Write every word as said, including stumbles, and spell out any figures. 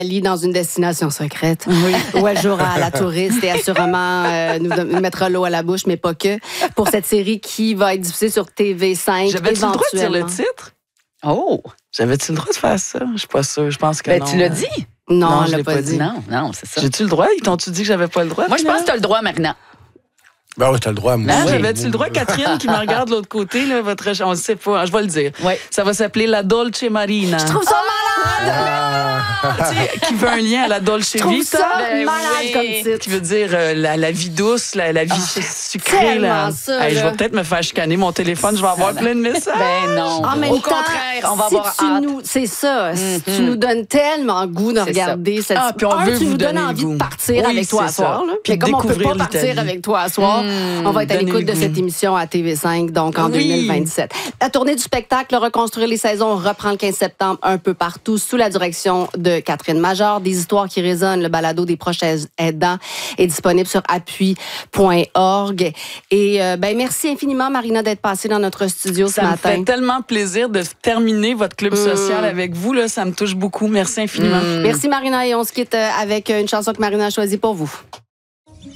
Lie dans une destination secrète oui. où elle jouera à la touriste et assurément euh, nous, nous mettra l'eau à la bouche, mais pas que, pour cette série qui va être diffusée sur T V cinq. J'avais-tu le droit de dire le titre? Oh! J'avais-tu le droit de faire ça? Je suis pas sûre. Je pense que ben, non. Tu l'as dit? Non, non je je l'ai pas, pas dit. dit. Non, non, c'est ça. J'ai-tu le droit? Ils t'ont-tu dit que j'avais pas le droit? Moi, je pense que tu as le droit, Marina. Ben oui, t'as le droit, moi. Ah, j'avais-tu le droit, Catherine, qui me regarde de l'autre côté, là, votre... On ne sait pas, je vais le dire. Ouais. Ça va s'appeler La Dolce Marina. Je trouve ça malade! Ah! Tu sais, qui veut un lien à la Dolce Vita. Je trouve ça ben malade oui. comme titre. Qui veut dire euh, la, la vie douce, la, la vie ah, sucrée. Là. Ça, hey, là. je vais peut-être me faire chicaner mon téléphone, je vais avoir plein de messages. Ben non. En même Au temps, contraire, on va si avoir tu hâte. nous, c'est ça. Mm-hmm. Si tu nous donnes tellement goût de regarder ça. cette ah, puis on un, veut tu vous nous donnes donner envie goût. de partir oui, avec toi à soir. Là. Puis comme on peut pas l'Italie. partir avec toi à soir, mmh, on va être à l'écoute de cette émission à T V cinq, donc en oui. deux mille vingt-sept. La tournée du spectacle Reconstruire les saisons reprend le quinze septembre un peu partout sous la direction de Catherine Major. Des histoires qui résonnent. Le balado des proches aidants est disponible sur appui point org. Et euh, ben merci infiniment, Marina, d'être passée dans notre studio ça ce matin. Ça me fait tellement plaisir de terminer votre club mmh. social avec vous. Là, ça me touche beaucoup. Merci infiniment. Mmh. Merci, Marina. Et on se quitte avec une chanson que Marina a choisie pour vous.